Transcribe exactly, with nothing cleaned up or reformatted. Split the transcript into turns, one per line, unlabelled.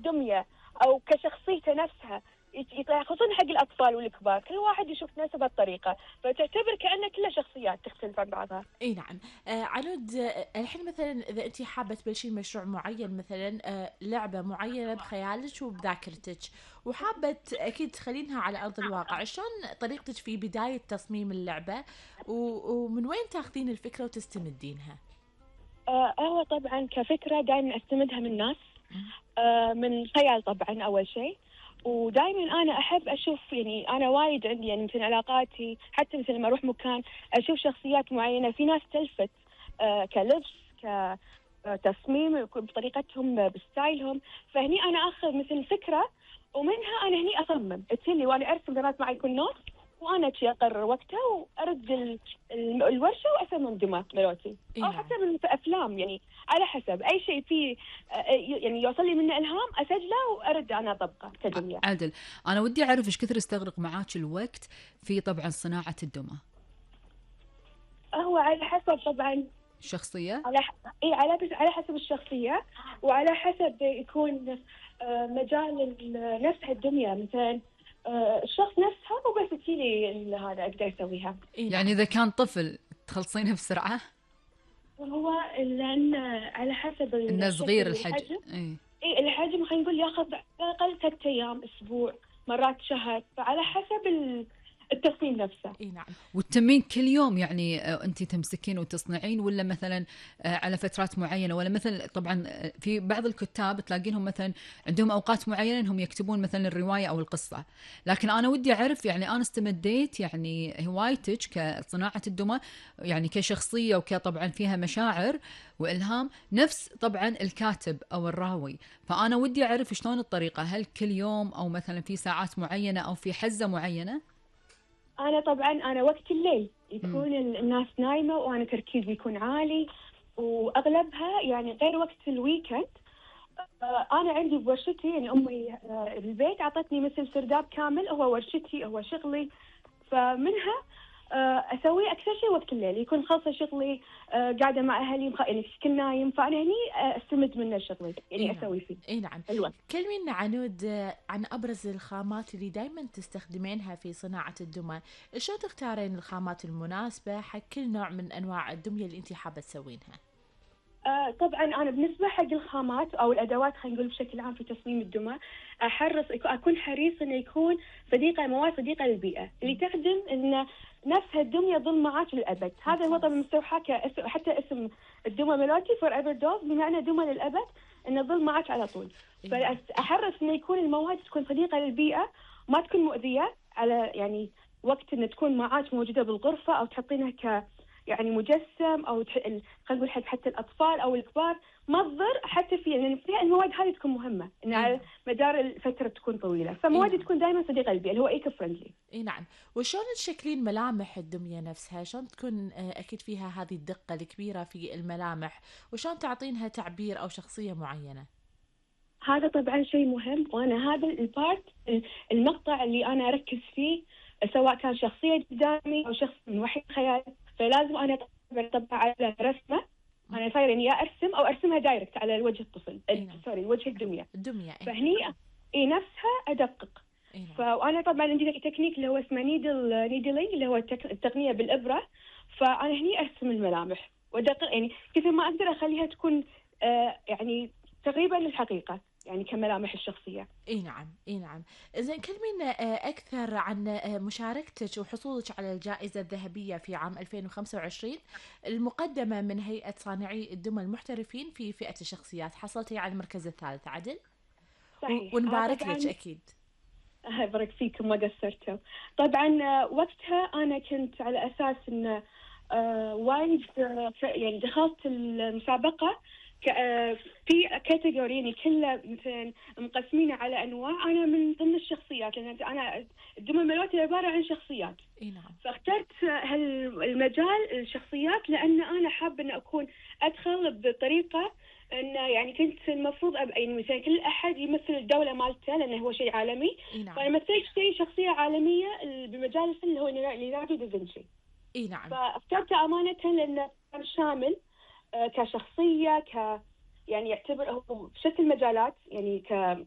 الدمية أو كشخصيته نفسها خصوصا حق الأطفال والكبار، كل واحد يشوف نفسه بهالطريقة، فتعتبر كأنها كلها شخصيات تختلف عن بعضها.
اي نعم. آه عنود، آه الحين مثلا اذا انت حابه تبلشين مشروع معين، مثلا آه لعبه معينه بخيالك وبذاكرتك، وحابه اكيد تخلينها على ارض الواقع، شلون طريقتك في بدايه تصميم اللعبه، ومن وين تاخذين الفكره وتستمدينها؟
آه هو طبعا كفكرة دائما استمدها من ناس، آه من خيال طبعا أول شيء، ودائما أنا أحب أشوف، يعني أنا وايد عندي يعني مثل علاقاتي، حتى مثل ما أروح مكان أشوف شخصيات معينة، في ناس تلفت آه كلبس كتصميم بطريقتهم بستايلهم، فهني أنا أخذ مثل فكرة ومنها أنا هني أصمم تسلي، وأنا أرسم مرات معي يكون نوت، وأنا شي أقرر وقتها وأرد ال ال الورشة وأصمم دمى ملوتي، أو حتى من أفلام، يعني على حسب أي شيء فيه يعني يوصل لي منه إلهام أسجله وأرد أنا أطبقه كدمية.
عدل، أنا ودي أعرف إيش كثر استغرق معاك الوقت في طبعا صناعة الدمى؟
هو على حسب طبعا
الشخصية،
على ح... إيه على بس على حسب الشخصية، وعلى حسب يكون مجال نفس الدمية، مثلا الشخص نفسها وبس تجيلي هذا أقدر أسويها.
يعني إذا كان طفل تخلصينها بسرعة؟
هو لأن على حسب
إنه صغير الحجم،
إيه إيه الحجم خلينا نقول ياخذ على الأقل ثلاثة أيام أسبوع، مرات شهر، فعلى حسب التصميم نفسه.
اي نعم.
والتمرين كل يوم يعني انت تمسكين وتصنعين، ولا مثلا على فترات معينه، ولا مثلا طبعا في بعض الكتاب تلاقينهم مثلا عندهم اوقات معينه انهم يكتبون مثلا الروايه او القصه، لكن انا ودي اعرف، يعني انا استمديت يعني هوايتك كصناعه الدمى يعني كشخصيه وكطبعا فيها مشاعر والهام نفس طبعا الكاتب او الراوي، فانا ودي اعرف شلون الطريقه، هل كل يوم او مثلا في ساعات معينه او في حزه معينه؟
أنا طبعاً أنا وقت الليل يكون م. الناس نايمة وأنا تركيزي يكون عالي، وأغلبها يعني غير وقت الويكند. أنا عندي بورشتي، يعني أمي بالبيت عطتني مثل سرداب كامل، هو ورشتي هو شغلي، فمنها أسوي أكثر شيء وقت الليل، يكون خلص شغلي قاعدة مع أهلي يعني كل نايم، فأنا هني أستمد منه شغلي يعني
إيه
أسوي فيه.
إيه نعم.
الوقت.
كلمينا عنود عن أبرز الخامات اللي دايما تستخدمينها في صناعة الدمى، شو تختارين الخامات المناسبة حق كل نوع من أنواع الدمية اللي أنت حابة تسوينها؟
آه طبعا أنا بالنسبة حق الخامات أو الأدوات خلينا نقول بشكل عام في تصميم الدمى، أحرص أكون حريص إنه يكون صديقة مواد صديقة للبيئة اللي تخدم إن نفس الدمية تظل معاك للأبد. هذا هو طبعا مستوحى كاسم، حتى اسم الدمى ملوتي forever dove بمعنى دمى للأبد، إنه تظل معك على طول. فأحرص إنه يكون المواد تكون صديقة للبيئة، ما تكون مؤذية، على يعني وقت إن تكون معك موجودة بالغرفة أو تحطينها ك يعني مجسم او تح... خلينا نقول حق حتى الاطفال او الكبار ما تضر، حتى في يعني فيها المواد هذه تكون مهمه ان
إيه.
على مدار الفتره تكون طويله، فمواد إيه. تكون دائما صديقه للبيئه اللي هو ايكو فريندلي.
اي نعم. وشلون تشكلين ملامح الدميه نفسها؟ شلون تكون اكيد فيها هذه الدقه الكبيره في الملامح، وشلون تعطينها تعبير او شخصيه معينه؟
هذا طبعا شيء مهم، وانا هذا البارت المقطع اللي انا اركز فيه، سواء كان شخصيه قدامي او شخص من وحي خيال، فلازم أنا أطبع على رسمة، أنا صاير يعني يا أرسم أو أرسمها دايركت على وجه الطفل، سوري وجه الدمية.
الدمية.
فهني إيه نفسها أدقق. فأنا طبعا عندي تكنيك اللي هو اسمه نيدل نيدلينج، اللي هو التقنية بالإبرة، فأنا هني أرسم الملامح وأدقق، يعني كثر ما أقدر أخليها تكون آه يعني تقريبا للحقيقة، يعني كملامح الشخصية.
اي نعم اي نعم. زين كلمينا اكثر عن مشاركتك وحصولك على الجائزة الذهبية في عام ألفين وخمسة وعشرين المقدمة من هيئة صانعي الدمى المحترفين في فئة الشخصيات، حصلتي على المركز الثالث عدل؟
صحيح.
ونبارك لك اكيد.
يبارك فيكم، ما قصرتوا. طبعا وقتها انا كنت على اساس ان وايد يعني دخلت المسابقة في كاتيجوري يعني كلها مثلا مقسمين على انواع، انا من ضمن الشخصيات، لان انا الدمى ملوتي عباره عن شخصيات.
اي نعم.
فاخترت هالمجال الشخصيات لان انا حابه ان اكون ادخل بطريقه ان يعني كنت المفروض ابقى يعني مثلا كل احد يمثل الدوله مالته لانه هو شيء عالمي.
نعم.
فانا مثلت شيء شخصيه عالميه بمجال الفن اللي هو ليوناردو دافنشي.
اي نعم.
فاخترته امانه لانه كان شامل كشخصيه، ك يعني يعتبر هو بشكل مجالات، يعني